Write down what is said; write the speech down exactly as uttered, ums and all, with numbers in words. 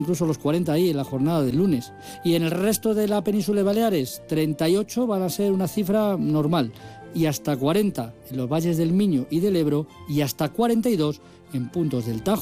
incluso los cuarenta ahí en la jornada del lunes. Y en el resto de la península de Baleares, treinta y ocho van a ser una cifra normal, y hasta cuarenta en los valles del Miño y del Ebro, y hasta cuarenta y dos en puntos del Tajo.